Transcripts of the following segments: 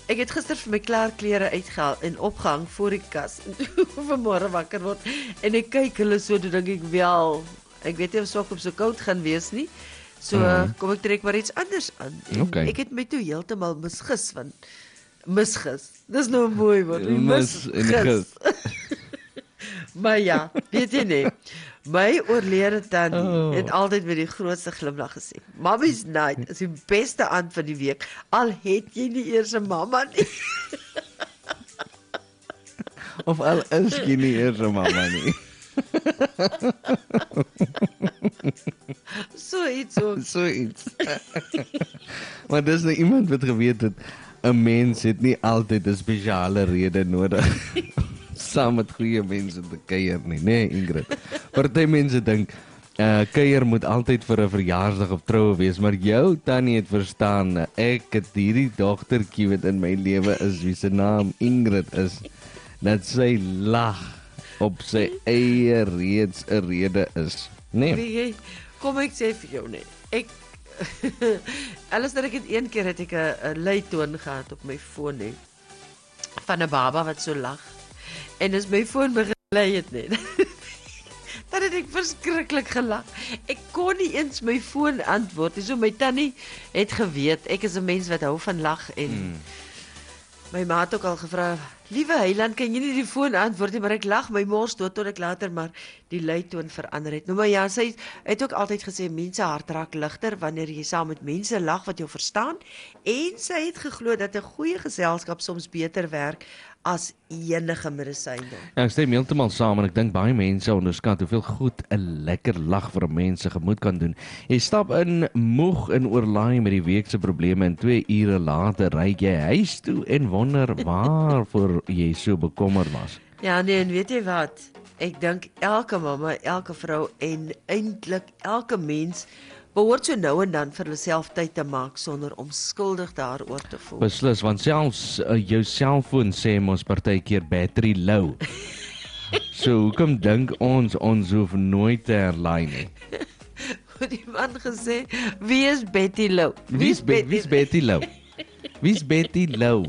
Ek het gister vir my klaarklere uitgehaal en opgehang voor die kas. En toe vanmôre wakker word en ek kyk hulle so, toe dink ek wel, ek weet nie of sok op so koud gaan wees nie. So kom ek trek maar iets anders aan. En Okay. ek het my toe heeltemal misgis, want misgis. Dis nou 'n mooi woord. Misgis. Maar ja, weet jy nie. My oorlede tannie het altyd met die grootste glimlag gesê: "Mummy's night is die beste aand van die week, al het jy nie eers 'n mamma nie." Of al is jy nie eers 'n mamma nie. So iets ook. So iets. Maar dis nou iemand wat geweet het, 'n mens het nie altyd 'n spesiale rede nodig saam met goeie mense te kuier nie, nee Ingrid. Party mense dink kuier moet altyd vir 'n verjaarsdag of troue wees, maar jou tannie het verstaan, ek het hierdie dogtertjie wat in my lewe is, wie se naam Ingrid is, dat sy lag op sy eie reeds 'n rede is. Nee. Weet jy, kom ek sê vir jou net. Ek alles dat ek het een keer het ek 'n luitoon gehad op my foon net van 'n baba wat so lag. En as my foon begelei het net. Dan het ek verskriklik gelag. Ek kon nie eens my foon antwoord nie. So my tannie het geweet ek is 'n mens wat hou van lag en my ma het ook al gevra, "Liewe Heiland, kan jy nie die foon antwoord nie?" Maar ek lag my mors dood tot ek later maar die luitoon verander het. Nou maar ja, sy het ook altyd gesê mense hart raak ligter wanneer jy saam met mense lag wat jou verstaan, en sy het geglo dat 'n goeie geselskap soms beter werk as enige medisyne. Ja, ek stem heeltemal saam en ek dink baie mense onderskat hoeveel goed 'n lekker lag vir 'n mens se gemoed kan doen. Jy stap in moeg en oorlaai met die week se probleme en 2 ure later ry jy huis toe en wonder waarvoor jy so bekommerd was. Ja, nee, en weet jy wat? Ek dink elke mamma, elke vrou en eintlik elke mens behoort so nou en dan vir hulself tyd te maak sonder om skuldig daaroor te voel. Beslis, want selfs jou selfoon sê mos partykeer battery low. So hoekom dink ons hoef nooit te herlaai nie? Het die man gesê, wie is Betty Lou? Wie's Betty Lou? Wie's Betty Lou?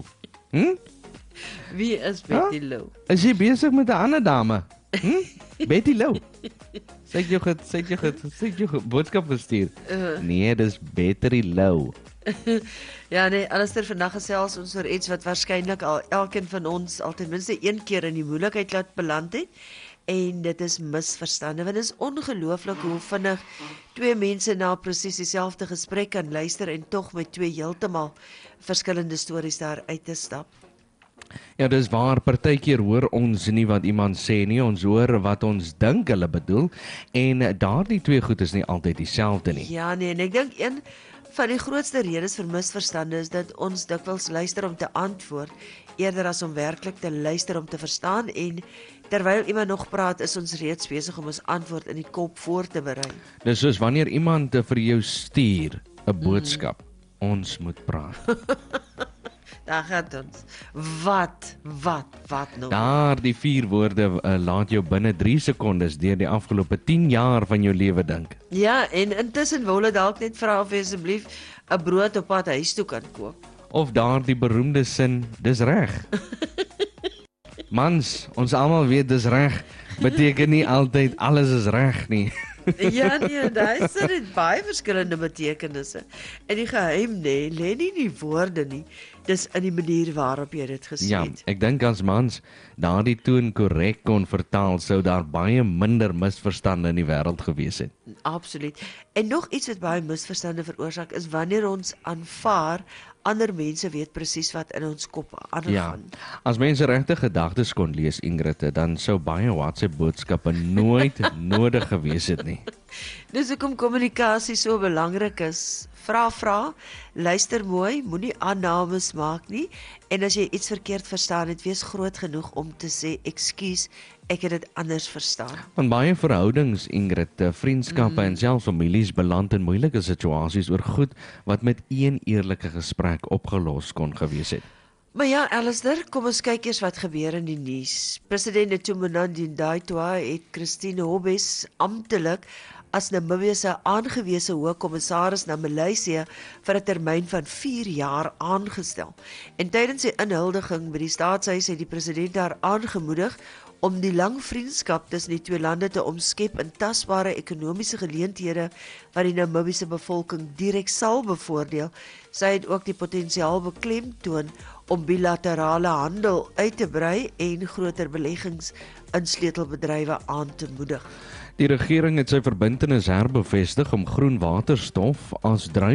Wie is Betty Lou? Is jy besig met 'n ander dame? Betty Lou. Sê jy het boodskap gestuur? Nee, dis Betty Lou. Ja nee, Alistair, vandag gesels ons oor iets wat waarskynlik al elkeen van ons al ten minste een keer in die moeilikheid laat beland het. En dit is misverstande, want dit is ongelooflik hoe vinnig twee mense na presies dieselfde gesprek kan luister en tog met twee heeltemal verskillende stories daar uit te stap. Ja, dis waar, partykeer hoor ons nie wat iemand sê nie, ons hoor wat ons dink hulle bedoel, en daardie twee goed is nie altyd dieselfde nie. Ja nee, en ek dink een van die grootste redes vir misverstande is dat ons dikwels luister om te antwoord, eerder as om werklik te luister om te verstaan, en terwyl iemand nog praat, is ons reeds besig om ons antwoord in die kop voor te berei. Dis soos wanneer iemand vir jou stuur 'n boodskap, ons moet praat. Daar gaat ons. Wat nou? Daardie 4 woorde laat jou binne 3 sekondes deur die afgelope 10 jaar van jou lewe dink. Ja, en intussen wil hulle dalk net vra of jy asseblief 'n brood op pad huis toe kan koop. Of daardie beroemde sin, dis reg. Mans, ons almal weet dis reg, beteken nie altyd alles is reg nie. Ja nee, daar is baie verskillende betekenisse. En die geheim lê nie in die woorde nie, dis in die manier waarop jy dit gesê Ja, het. ek dink as mans daardie toon korrek kon vertaal, sou daar baie minder misverstande in die wêreld gewees het. Absoluut. En nog iets wat baie misverstande veroorsaak is wanneer ons aanvaar ander mense weet presies wat in ons kop Ja, aangaan. as mense regte gedagtes kon lees, Ingrid, dan sou baie WhatsApp boodskappe nooit nodig gewees het nie. Dis hoekom kommunikasie so belangrik is. Vra, luister mooi, moenie aannames maak nie, en as jy iets verkeerd verstaan het, wees groot genoeg om te sê, ekskuus, ek het dit anders verstaan. Want baie verhoudings, Ingrid, vriendskappe en selfs families beland in moeilike situasies oor goed wat met een eerlike gesprek opgelos kon gewees het. Maar ja, Alistair, kom ons kyk eers wat gebeur in die nuus. President Itumeleng Ndaitwah het Christine Hobbes amptelik as Namibië se aangewese hoë kommissaris na Maleisië vir 'n termyn van 4 jaar aangestel. En tydens die inhuldiging by die staatshuis het die president haar aangemoedig om die lang vriendskap tussen die twee lande te omskep in tasbare ekonomiese geleenthede wat die Namibiese bevolking direk sal bevoordeel. Sy het ook die potensiaal beklemtoon om bilaterale handel uit te brei en groter beleggings in sleutelbedrywe aan te moedig. Die regering het sy verbintenis herbevestig om groen waterstof as